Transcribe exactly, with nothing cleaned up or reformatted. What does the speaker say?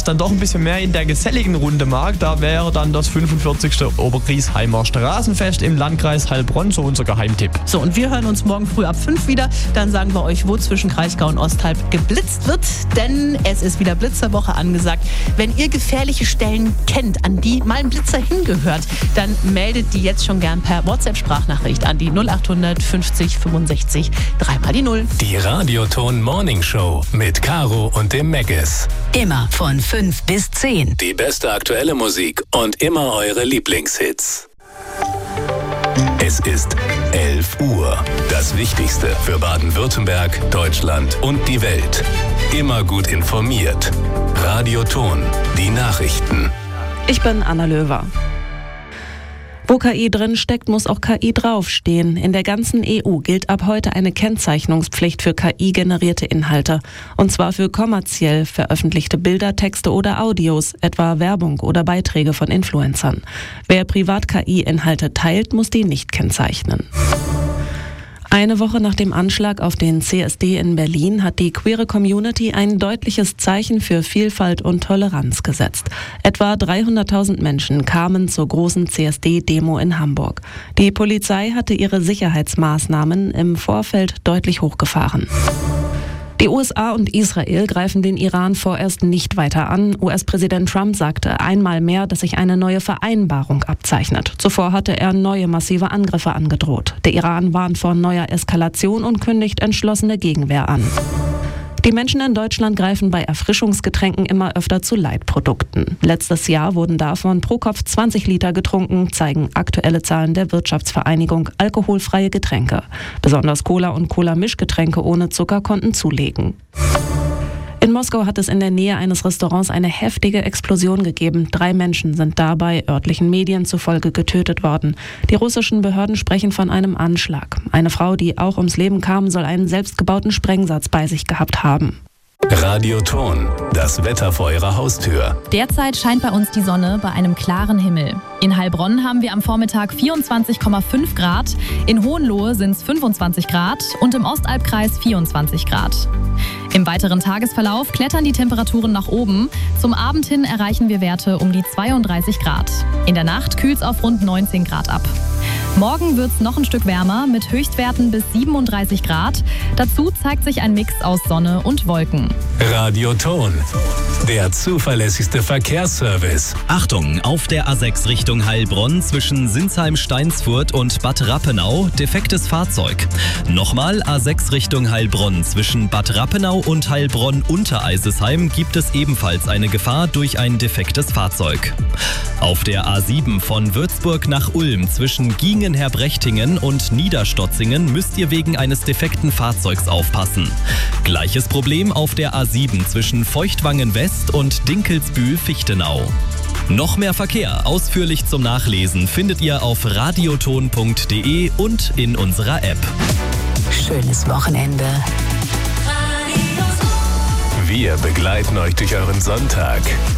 es dann doch ein bisschen mehr in der geselligen Runde mag, da wäre dann das fünfundvierzigste Obergriesheimer Straßenfest im Landkreis Heilbronn so unser Geheimtipp. So, und wir hören uns morgen früh ab fünf wieder. Dann sagen wir euch, wo zwischen Kraichgau und Osthalb geblitzt wird, denn es ist wieder Blitzerwoche angesagt. Wenn ihr gefährliche Stellen kennt, an die mal ein Blitzer hingehört, dann meldet die jetzt schon gern per WhatsApp-Sprachnachricht an die null acht hundert fünfzig fünfundsechzig dreimal die Null. Die Radioton Morning Show mit Caro und dem Meggis. Immer von fünf bis zehn. Die beste aktuelle Musik und immer eure Lieblingshits. Es ist elf Uhr. Das Wichtigste für Baden-Württemberg, Deutschland und die Welt. Immer gut informiert. Radioton, die Nachrichten. Ich bin Anna Löwer. Wo K I drin steckt, muss auch K I draufstehen. In der ganzen E U gilt ab heute eine Kennzeichnungspflicht für K I-generierte Inhalte. Und zwar für kommerziell veröffentlichte Bilder, Texte oder Audios, etwa Werbung oder Beiträge von Influencern. Wer privat K I-Inhalte teilt, muss die nicht kennzeichnen. Eine Woche nach dem Anschlag auf den C S D in Berlin hat die queere Community ein deutliches Zeichen für Vielfalt und Toleranz gesetzt. Etwa dreihunderttausend Menschen kamen zur großen C S D-Demo in Hamburg. Die Polizei hatte ihre Sicherheitsmaßnahmen im Vorfeld deutlich hochgefahren. Die U S A und Israel greifen den Iran vorerst nicht weiter an. U S-Präsident Trump sagte einmal mehr, dass sich eine neue Vereinbarung abzeichnet. Zuvor hatte er neue massive Angriffe angedroht. Der Iran warnt vor neuer Eskalation und kündigt entschlossene Gegenwehr an. Die Menschen in Deutschland greifen bei Erfrischungsgetränken immer öfter zu Light-Produkten. Letztes Jahr wurden davon pro Kopf zwanzig Liter getrunken, zeigen aktuelle Zahlen der Wirtschaftsvereinigung Alkoholfreie Getränke. Besonders Cola und Cola-Mischgetränke ohne Zucker konnten zulegen. In Moskau hat es in der Nähe eines Restaurants eine heftige Explosion gegeben. Drei Menschen sind dabei örtlichen Medien zufolge getötet worden. Die russischen Behörden sprechen von einem Anschlag. Eine Frau, die auch ums Leben kam, soll einen selbstgebauten Sprengsatz bei sich gehabt haben. Radioton, das Wetter vor eurer Haustür. Derzeit scheint bei uns die Sonne bei einem klaren Himmel. In Heilbronn haben wir am Vormittag vierundzwanzig Komma fünf Grad, in Hohenlohe sind es fünfundzwanzig Grad und im Ostalbkreis vierundzwanzig Grad. Im weiteren Tagesverlauf klettern die Temperaturen nach oben. Zum Abend hin erreichen wir Werte um die zweiunddreißig Grad. In der Nacht kühlt es auf rund neunzehn Grad ab. Morgen wird es noch ein Stück wärmer mit Höchstwerten bis siebenunddreißig Grad. Dazu zeigt sich ein Mix aus Sonne und Wolken. Radioton, der zuverlässigste Verkehrsservice. Achtung, auf der A sechs Richtung Heilbronn zwischen Sinsheim-Steinsfurt und Bad Rappenau defektes Fahrzeug. Nochmal A sechs Richtung Heilbronn zwischen Bad Rappenau und Heilbronn-Untereisesheim gibt es ebenfalls eine Gefahr durch ein defektes Fahrzeug. Auf der A sieben von Würzburg nach Ulm zwischen Giengen-Herbrechtingen und Niederstotzingen müsst ihr wegen eines defekten Fahrzeugs aufpassen. Gleiches Problem auf der A sieben zwischen Feuchtwangen West und Dinkelsbühl-Fichtenau. Noch mehr Verkehr ausführlich zum Nachlesen findet ihr auf radioton punkt de und in unserer App. Schönes Wochenende. Wir begleiten euch durch euren Sonntag.